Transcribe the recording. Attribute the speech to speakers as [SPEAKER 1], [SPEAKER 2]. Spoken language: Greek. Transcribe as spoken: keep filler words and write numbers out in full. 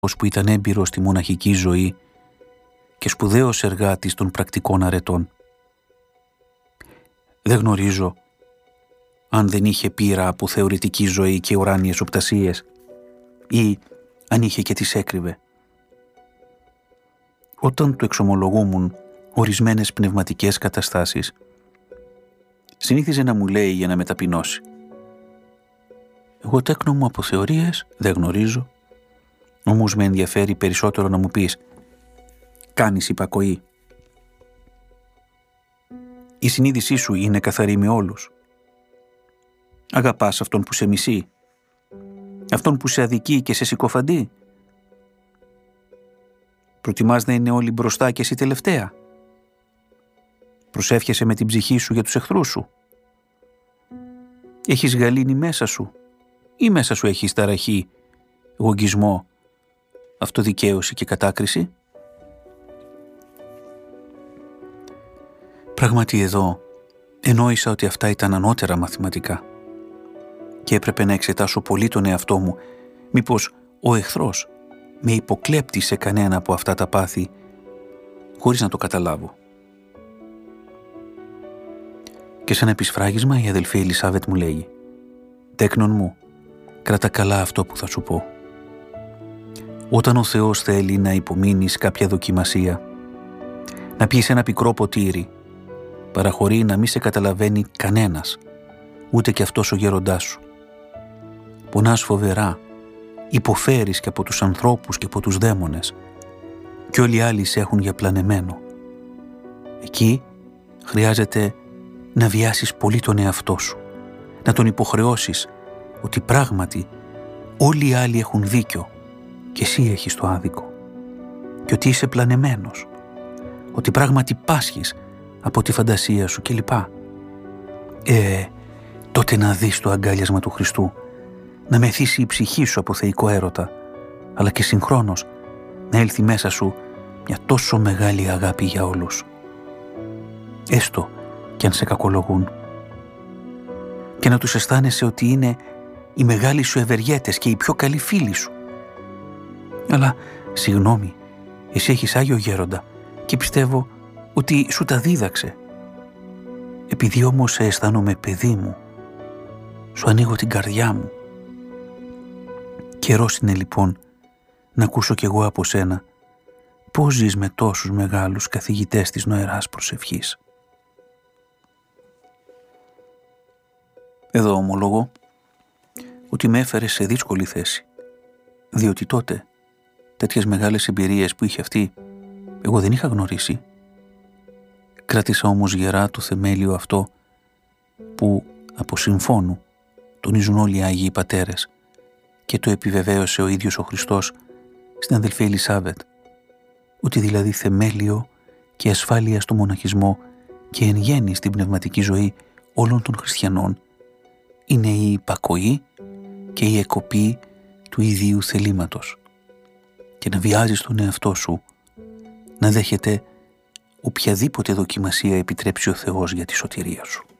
[SPEAKER 1] που ήταν έμπειρος στη μοναχική ζωή και σπουδαίος εργάτης των πρακτικών αρετών. Δεν γνωρίζω αν δεν είχε πείρα από θεωρητική ζωή και ουράνιες οπτασίες ή αν είχε και τις έκρυβε. Όταν του εξομολογούμουν ορισμένες πνευματικές καταστάσεις, συνήθιζε να μου λέει για να με ταπεινώσει: «Εγώ τέκνο μου από θεωρίες δεν γνωρίζω, όμως με ενδιαφέρει περισσότερο να μου πεις, κάνεις υπακοή? Η συνείδησή σου είναι καθαρή με όλους? Αγαπάς αυτόν που σε μισεί, αυτόν που σε αδικεί και σε συκοφαντεί? Προτιμάς να είναι όλοι μπροστά και εσύ τελευταία? Προσεύχεσαι με την ψυχή σου για τους εχθρούς σου? Έχεις γαλήνη μέσα σου ή μέσα σου έχεις ταραχή, γογγισμό, αυτοδικαίωση και κατάκριση?» Πράγματι εδώ εννοήσα ότι αυτά ήταν ανώτερα μαθηματικά και έπρεπε να εξετάσω πολύ τον εαυτό μου, μήπως ο εχθρός με υποκλέπτει σε κανένα από αυτά τα πάθη χωρίς να το καταλάβω. Και σαν επισφράγισμα η αδελφή Ελισάβετ μου λέγει: «Τέκνον μου, κράτα καλά αυτό που θα σου πω. Όταν ο Θεός θέλει να υπομείνεις κάποια δοκιμασία, να πιεις ένα πικρό ποτήρι, παραχωρεί να μη σε καταλαβαίνει κανένας, ούτε και αυτός ο γέροντάς σου. Πονάς φοβερά, υποφέρεις και από τους ανθρώπους και από τους δαίμονες και όλοι οι άλλοι σε έχουν για πλανεμένο. Εκεί χρειάζεται να βιάσεις πολύ τον εαυτό σου, να τον υποχρεώσεις ότι πράγματι όλοι οι άλλοι έχουν δίκιο και εσύ έχεις το άδικο και ότι είσαι πλανεμένος, ότι πράγματι πάσχεις από τη φαντασία σου κλπ. Ε, τότε να δεις το αγκάλιασμα του Χριστού, να μεθύσει η ψυχή σου από θεϊκό έρωτα, αλλά και συγχρόνως να έλθει μέσα σου μια τόσο μεγάλη αγάπη για όλους, έστω κι αν σε κακολογούν, και να τους αισθάνεσαι ότι είναι οι μεγάλοι σου ευεργέτες και οι πιο καλοί φίλοι σου. Αλλά, συγγνώμη, εσύ έχεις Άγιο Γέροντα και πιστεύω ότι σου τα δίδαξε. Επειδή όμως σε αισθάνομαι παιδί μου, σου ανοίγω την καρδιά μου. Καιρός είναι λοιπόν να ακούσω κι εγώ από σένα πώς ζεις με τόσους μεγάλους καθηγητές της νοεράς προσευχής». Εδώ ομολογώ ότι με έφερε σε δύσκολη θέση, διότι τότε τέτοιες μεγάλες εμπειρίες που είχε αυτή εγώ δεν είχα γνωρίσει. Κράτησα όμως γερά το θεμέλιο αυτό που από συμφώνου τονίζουν όλοι οι Άγιοι Πατέρες και το επιβεβαίωσε ο ίδιος ο Χριστός στην αδελφή Ελισάβετ, ότι δηλαδή θεμέλιο και ασφάλεια στο μοναχισμό και εν γέννη στην πνευματική ζωή όλων των χριστιανών είναι η υπακοή και η εκοπή του ιδίου θελήματος και να βιάζεις τον εαυτό σου να δέχεται οποιαδήποτε δοκιμασία επιτρέψει ο Θεός για τη σωτηρία σου.